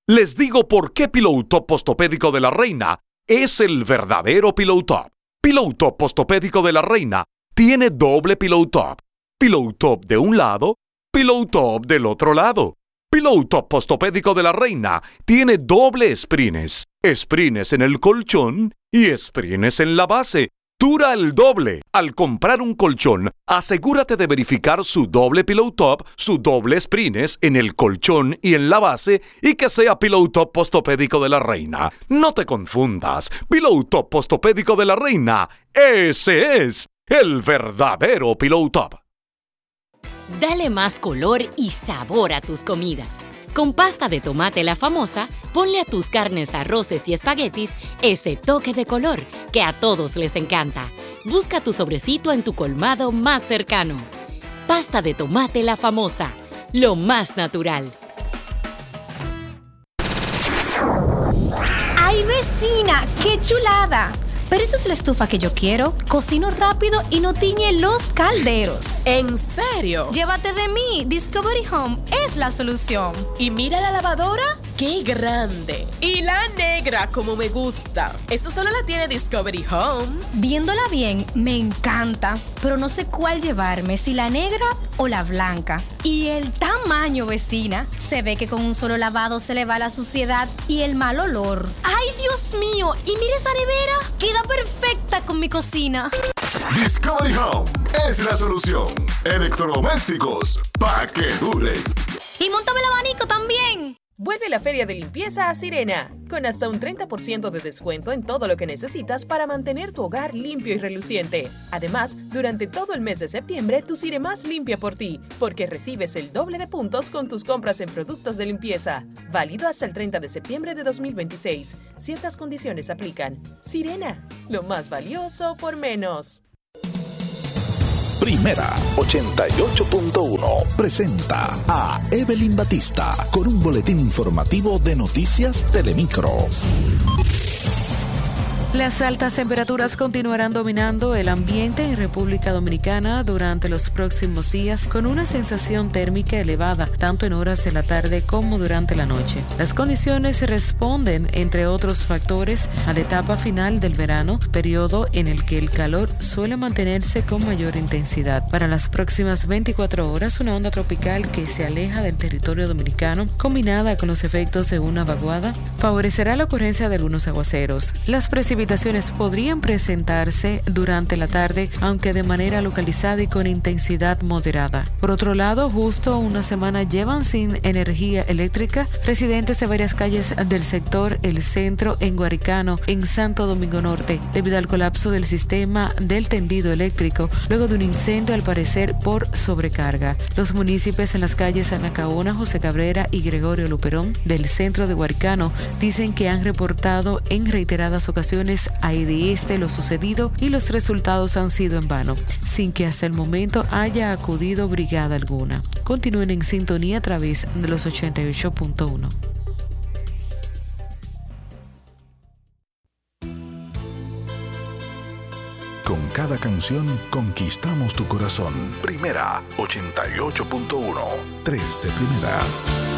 Les digo por qué Pillow Top Postopédico de la Reina es el verdadero Pillow Top. Pillow Top Postopédico de la Reina tiene doble Pillow Top. Pillow Top de un lado, Pillow Top del otro lado. Pillow Top Postopédico de la Reina tiene doble sprines. Sprines en el colchón y sprines en la base. Dura el doble. Al comprar un colchón, asegúrate de verificar su doble Pillow Top, su doble sprines en el colchón y en la base y que sea Pillow Top Postopédico de la Reina. No te confundas. Pillow Top Postopédico de la Reina, ese es el verdadero Pillow Top. Dale más color y sabor a tus comidas. Con pasta de tomate La Famosa, ponle a tus carnes, arroces y espaguetis ese toque de color que a todos les encanta. Busca tu sobrecito en tu colmado más cercano. Pasta de tomate La Famosa, lo más natural. ¡Ay, vecina! ¡Qué chulada! Pero esa es la estufa que yo quiero. Cocino rápido y no tiñe los calderos. ¿En serio? Llévate de mí. Discovery Home es la solución. Y mira la lavadora, ¡qué grande! Y la negra, como me gusta. Esto solo la tiene Discovery Home. Viéndola bien, me encanta. Pero no sé cuál llevarme, si la negra o la blanca. Y el tamaño, vecina. Se ve que con un solo lavado se le va la suciedad y el mal olor. ¡Ay, Dios mío! Y mira esa nevera. Queda perfecta con mi cocina. Discovery Home es la solución. Electrodomésticos pa' que duren. Y móntame el abanico también. Vuelve la feria de limpieza a Sirena, con hasta un 30% de descuento en todo lo que necesitas para mantener tu hogar limpio y reluciente. Además, durante todo el mes de septiembre, tu Siremás limpia por ti, porque recibes el doble de puntos con tus compras en productos de limpieza. Válido hasta el 30 de septiembre de 2026. Ciertas condiciones aplican. Sirena, lo más valioso por menos. Primera 88.1 presenta a Evelyn Batista con un boletín informativo de Noticias Telemicro. Las altas temperaturas continuarán dominando el ambiente en República Dominicana durante los próximos días, con una sensación térmica elevada, tanto en horas de la tarde como durante la noche. Las condiciones responden, entre otros factores, a la etapa final del verano, periodo en el que el calor suele mantenerse con mayor intensidad. Para las próximas 24 horas, una onda tropical que se aleja del territorio dominicano, combinada con los efectos de una vaguada, favorecerá la ocurrencia de algunos aguaceros. Las precipitaciones podrían presentarse durante la tarde, aunque de manera localizada y con intensidad moderada. Por otro lado, justo una semana llevan sin energía eléctrica residentes de varias calles del sector El Centro en Guaricano, en Santo Domingo Norte, debido al colapso del sistema del tendido eléctrico, luego de un incendio al parecer por sobrecarga. Los municipios en las calles Anacaona, José Cabrera y Gregorio Luperón del centro de Guaricano dicen que han reportado en reiteradas ocasiones hay de lo sucedido y los resultados han sido en vano, sin que hasta el momento haya acudido brigada alguna. Continúen en sintonía a través de los 88.1. Con cada canción conquistamos tu corazón. Primera 88.1. 3 de primera.